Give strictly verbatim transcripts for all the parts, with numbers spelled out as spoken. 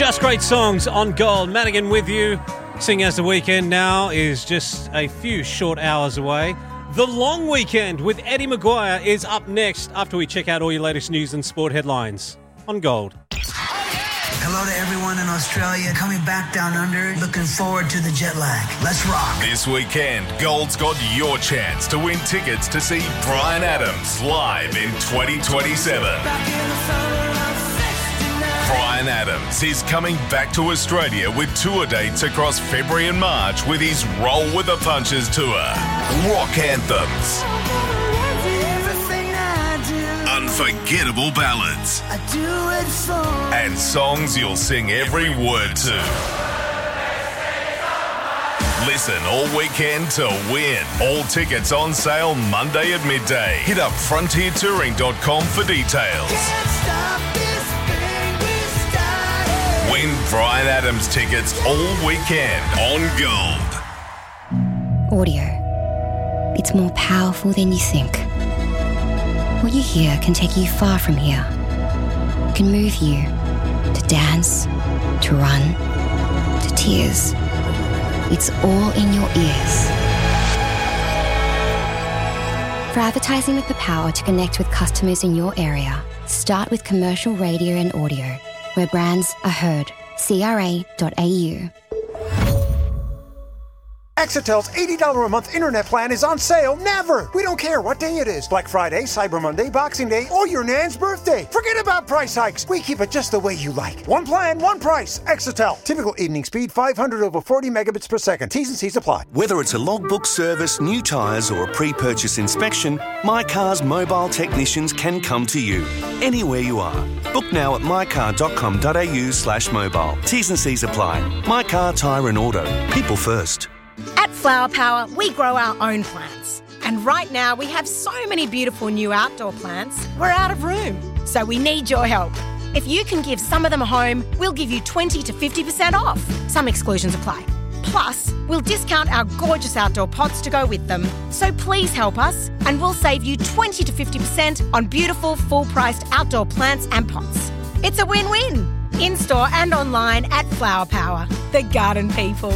Just great songs on Gold. Madigan with you. Sing As the Weekend now is just a few short hours away. The Long Weekend with Eddie Maguire is up next after we check out all your latest news and sport headlines on Gold. Hello to everyone in Australia coming back down under. Looking forward to the jet lag. Let's rock. This weekend, Gold's got your chance to win tickets to see Bryan Adams live in twenty twenty-seven. Bryan Adams is coming back to Australia with tour dates across February and March with his Roll with the Punches tour. Rock anthems. Unforgettable ballads. I do it for and songs you'll sing every word to. Listen all weekend to win. All tickets on sale Monday at midday. Hit up frontier touring dot com for details. Can't stop this thing we started. Win Bryan Adams tickets all weekend on Gold. Audio. It's more powerful than you think. What you hear can take you far from here. It can move you to dance, to run, to tears. It's all in your ears. For advertising with the power to connect with customers in your area, start with commercial radio and audio, where brands are heard. C R A dot A U. Exitel's eighty dollars a month internet plan is on sale never. We don't care what day it is. Black Friday, Cyber Monday, Boxing Day, or your Nan's birthday. Forget about price hikes. We keep it just the way you like. One plan, one price. Exitel. Typical evening speed five hundred over forty megabits per second. T's and C's apply. Whether it's a logbook service, new tyres or a pre-purchase inspection, My Car's mobile technicians can come to you anywhere you are. Book now at my car dot com dot a u slash mobile. T's and C's apply. My Car, Tyre and Auto. People first. At Flower Power, we grow our own plants. And right now, we have so many beautiful new outdoor plants, we're out of room. So we need your help. If you can give some of them a home, we'll give you twenty to fifty percent off. Some exclusions apply. Plus, we'll discount our gorgeous outdoor pots to go with them. So please help us, and we'll save you twenty to fifty percent on beautiful, full-priced outdoor plants and pots. It's a win-win. In-store and online at Flower Power, the garden people.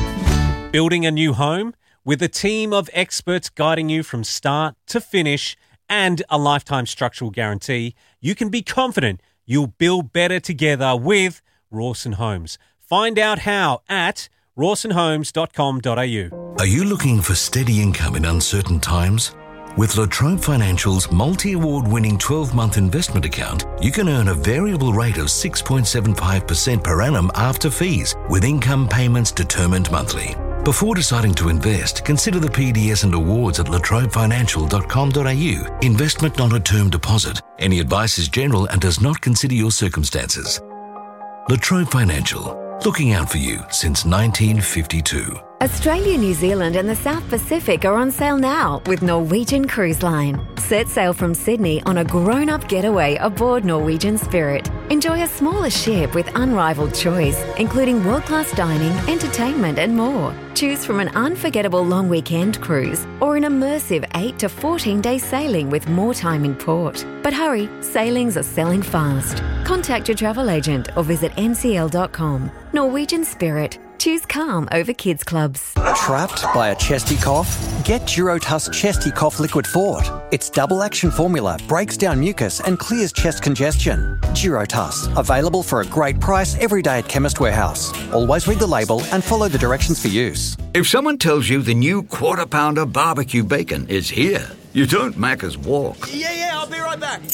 Building a new home with a team of experts guiding you from start to finish and a lifetime structural guarantee, you can be confident you'll build better together with Rawson Homes. Find out how at rawson homes dot com dot a u. Are you looking for steady income in uncertain times? With La Trobe Financial's multi-award winning twelve-month investment account, you can earn a variable rate of six point seven five percent per annum after fees, with income payments determined monthly. Before deciding to invest, consider the P D S and awards at la trobe financial dot com dot a u. Investment not a term deposit. Any advice is general and does not consider your circumstances. La Trobe Financial, looking out for you since nineteen fifty-two. Australia, New Zealand and the South Pacific are on sale now with Norwegian Cruise Line. Set sail from Sydney on a grown-up getaway aboard Norwegian Spirit. Enjoy a smaller ship with unrivaled choice, including world-class dining, entertainment and more. Choose from an unforgettable long weekend cruise or an immersive eight to fourteen day sailing with more time in port. But hurry, sailings are selling fast. Contact your travel agent or visit n c l dot com. Norwegian Spirit. Choose calm over kids clubs. Trapped by a chesty cough? Get Durotuss Chesty Cough Liquid Fort. Its double action formula breaks down mucus and clears chest congestion. Durotuss, available for a great price every day at Chemist Warehouse. Always read the label and follow the directions for use. If someone tells you the new Quarter Pounder barbecue bacon is here, you don't Macca's walk. Yeah, yeah, I'll be right back.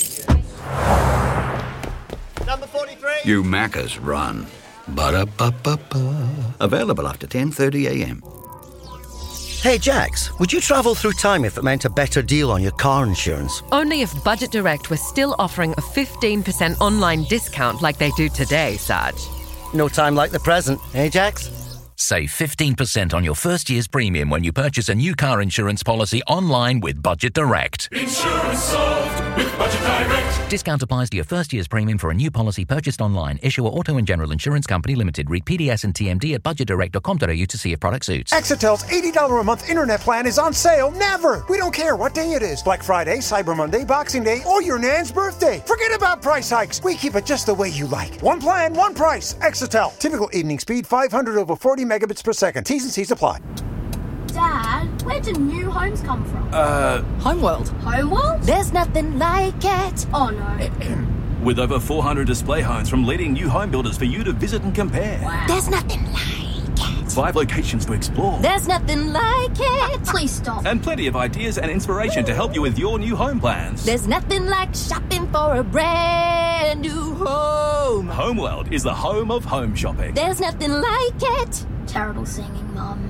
Number forty-three. You Macca's run. Ba-da-ba-ba-ba. Available after ten thirty a m. Hey Jax, would you travel through time if it meant a better deal on your car insurance? Only if Budget Direct was still offering a fifteen percent online discount like they do today, Sarge. No time like the present, eh Jax? Save fifteen percent on your first year's premium when you purchase a new car insurance policy online with Budget Direct. Insurance solved with Budget Direct. Discount applies to your first year's premium for a new policy purchased online. Issuer Auto and General Insurance Company Limited. Read P D S and T M D at budget direct dot com dot a u to see if product suits. Exitel's eighty dollars a month internet plan is on sale never. We don't care what day it is. Black Friday, Cyber Monday, Boxing Day, or your Nan's birthday. Forget about price hikes. We keep it just the way you like. One plan, one price. Exitel. Typical evening speed five hundred over forty megabits per second. T's and C's apply. Dad, where do new homes come from? Uh... Homeworld. Homeworld? There's nothing like it. Oh, no. With over four hundred display homes from leading new home builders for you to visit and compare. Wow. There's nothing like it. Five locations to explore. There's nothing like it. Please stop. And plenty of ideas and inspiration to help you with your new home plans. There's nothing like shopping for a brand new home. Homeworld is the home of home shopping. There's nothing like it. Terrible singing, Mum.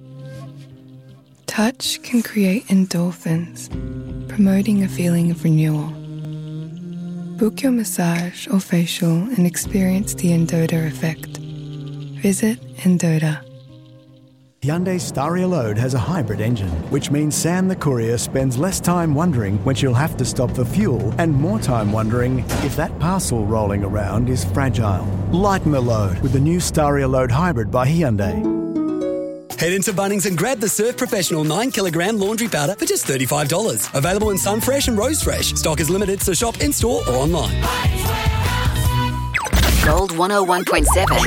Touch can create endorphins, promoting a feeling of renewal. Book your massage or facial and experience the Endota effect. Visit Endota. Hyundai Staria Load has a hybrid engine, which means Sam the courier spends less time wondering when she'll have to stop for fuel and more time wondering if that parcel rolling around is fragile. Lighten the load with the new Staria Load Hybrid by Hyundai. Head into Bunnings and grab the Surf Professional nine kilogram laundry powder for just thirty-five dollars. Available in Sunfresh and Rose Fresh. Stock is limited, so shop in-store or online. Gold one oh one point seven.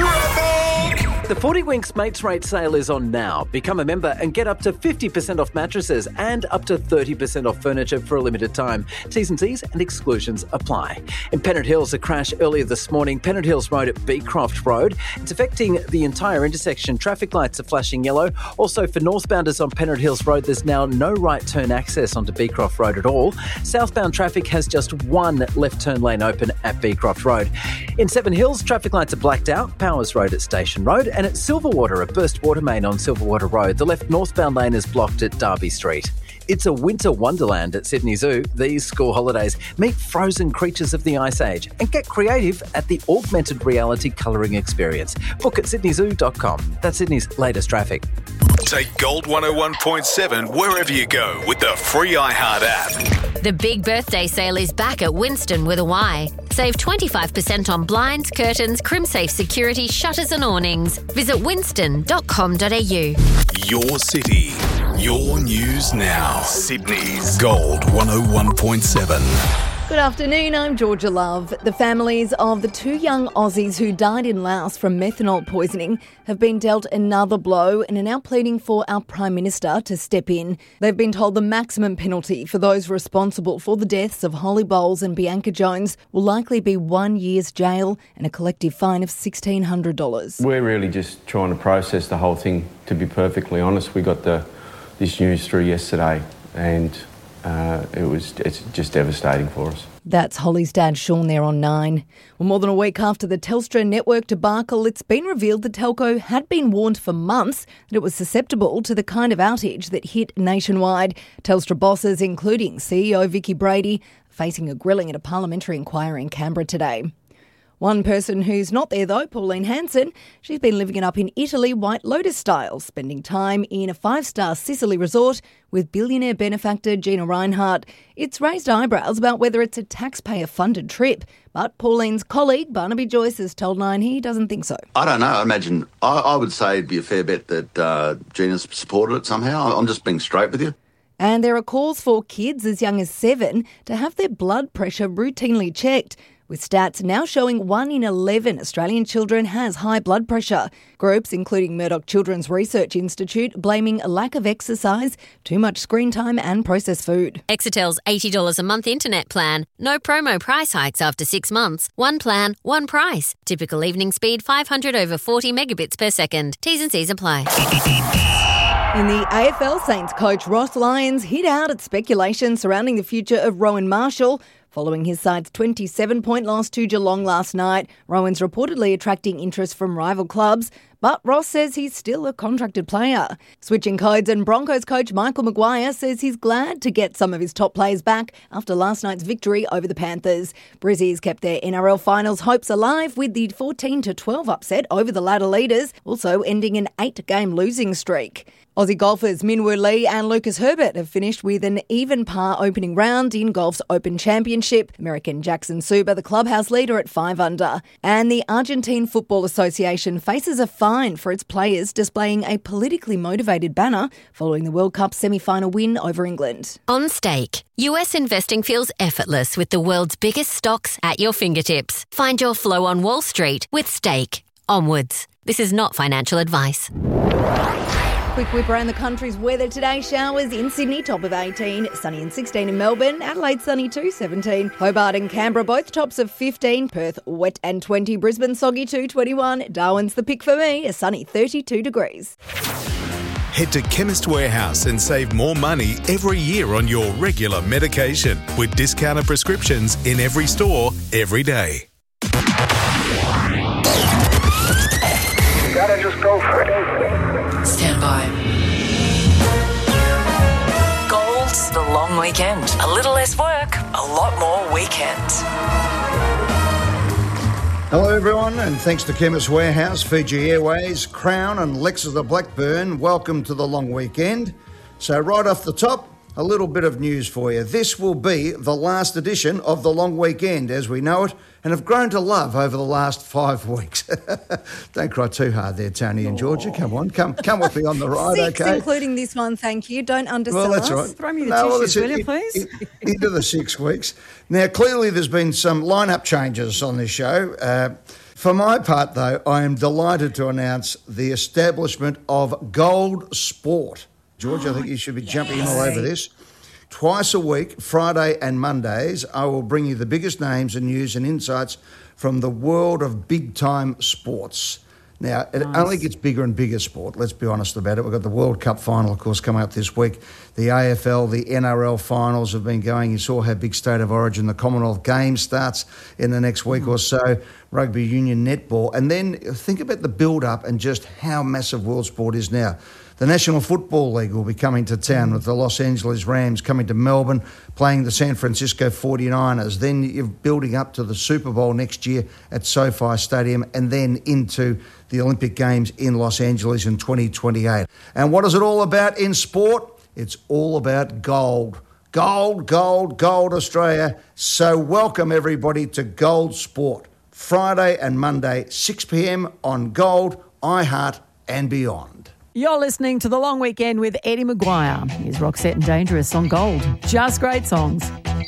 The forty Winks Mates Rate sale is on now. Become a member and get up to fifty percent off mattresses and up to thirty percent off furniture for a limited time. T's and C's and exclusions apply. In Pennant Hills, a crash earlier this morning, Pennant Hills Road at Beecroft Road. It's affecting the entire intersection. Traffic lights are flashing yellow. Also, for northbounders on Pennant Hills Road, there's now no right turn access onto Beecroft Road at all. Southbound traffic has just one left turn lane open at Beecroft Road. In Seven Hills, traffic lights are blacked out. Powers Road at Station Road. And at Silverwater, a burst water main on Silverwater Road. The left northbound lane is blocked at Derby Street. It's a winter wonderland at Sydney Zoo. These school holidays, meet frozen creatures of the Ice Age and get creative at the augmented reality colouring experience. Book at sydney zoo dot com. That's Sydney's latest traffic. Take Gold one oh one point seven wherever you go with the free iHeart app. The big birthday sale is back at Winston with a Y. Save twenty-five percent on blinds, curtains, CrimSafe security, shutters and awnings. Visit winston dot com dot a u. Your city, your news now. Sydney's Gold one oh one point seven. Good afternoon, I'm Georgia Love. The families of the two young Aussies who died in Laos from methanol poisoning have been dealt another blow and are now pleading for our Prime Minister to step in. They've been told the maximum penalty for those responsible for the deaths of Holly Bowles and Bianca Jones will likely be one year's jail and a collective fine of sixteen hundred dollars. We're really just trying to process the whole thing, to be perfectly honest. We got the this news through yesterday and Uh, it was it's just devastating for us. That's Holly's dad, Sean, there on Nine. Well, more than a week after the Telstra network debacle, it's been revealed the telco had been warned for months that it was susceptible to the kind of outage that hit nationwide. Telstra bosses, including C E O Vicky Brady, facing a grilling at a parliamentary inquiry in Canberra today. One person who's not there, though, Pauline Hanson. She's been living it up in Italy, White Lotus style, spending time in a five-star Sicily resort with billionaire benefactor Gina Reinhardt. It's raised eyebrows about whether it's a taxpayer-funded trip, but Pauline's colleague, Barnaby Joyce, has told Nine he doesn't think so. I don't know. I imagine, I, I would say it'd be a fair bet that uh, Gina's supported it somehow. I'm just being straight with you. And there are calls for kids as young as seven to have their blood pressure routinely checked, with stats now showing one in eleven Australian children has high blood pressure. Groups, including Murdoch Children's Research Institute, blaming a lack of exercise, too much screen time and processed food. Exitel's eighty dollars a month internet plan. No promo price hikes after six months. One plan, one price. Typical evening speed five hundred over forty megabits per second. T's and C's apply. In the A F L, Saints coach Ross Lyons hit out at speculation surrounding the future of Rowan Marshall. Following his side's twenty-seven point loss to Geelong last night, Rowan's reportedly attracting interest from rival clubs, but Ross says he's still a contracted player. Switching codes, and Broncos coach Michael Maguire says he's glad to get some of his top players back after last night's victory over the Panthers. Brizzies kept their N R L finals hopes alive with the fourteen to twelve upset over the ladder leaders, also ending an eight-game losing streak. Aussie golfers Minwoo Lee and Lucas Herbert have finished with an even par opening round in golf's Open Championship. American Jackson Suba, the clubhouse leader, at five under. And the Argentine Football Association faces a fine for its players displaying a politically motivated banner following the World Cup semi-final win over England. On Stake, U S investing feels effortless with the world's biggest stocks at your fingertips. Find your flow on Wall Street with Stake. Onwards. This is not financial advice. Quick whip around the country's weather today. Showers in Sydney, top of eighteen. Sunny and sixteen in Melbourne. Adelaide, sunny too, seventeen. Hobart and Canberra, both tops of fifteen. Perth, wet and twenty. Brisbane, soggy too, twenty-one. Darwin's the pick for me, a sunny thirty-two degrees. Head to Chemist Warehouse and save more money every year on your regular medication with discounted prescriptions in every store, every day. Gotta just go for it. Stand by. Gold's the long weekend. A little less work, a lot more weekends. Hello everyone, and thanks to Chemist Warehouse, Fiji Airways, Crown and Lexus of Blackburn, welcome to the long weekend. So right off the top, a little bit of news for you. This will be the last edition of the long weekend as we know it, and have grown to love over the last five weeks. Don't cry too hard there, Tony and Georgia. Come on, come come with me on the ride, Six, okay? including this one, thank you. Don't undersell Well, that's us. right. Throw me the No, well, tissues, that's will it. you, please? In- in- into the six weeks. Now, clearly there's been some lineup changes on this show. Uh, for my part, though, I am delighted to announce the establishment of Gold Sport. George, I think you should be jumping in all over this. Twice a week, Friday and Mondays, I will bring you the biggest names and news and insights from the world of big-time sports. Now, it nice. only gets bigger and bigger sport, let's be honest about it. We've got the World Cup final, of course, coming up this week. The A F L, the N R L finals have been going. You saw how big State of Origin, the Commonwealth Games starts in the next week mm. or so, rugby union, netball. And then think about the build-up and just how massive world sport is now. The National Football League will be coming to town with the Los Angeles Rams coming to Melbourne, playing the San Francisco forty-niners. Then you're building up to the Super Bowl next year at SoFi Stadium, and then into the Olympic Games in Los Angeles in twenty twenty-eight. And what is it all about in sport? It's all about gold. Gold, gold, gold, Australia. So welcome everybody to Gold Sport. Friday and Monday, six p.m. on Gold, iHeart and beyond. You're listening to The Long Weekend with Eddie Maguire. Here's Roxette and Dangerous on Gold. Just great songs.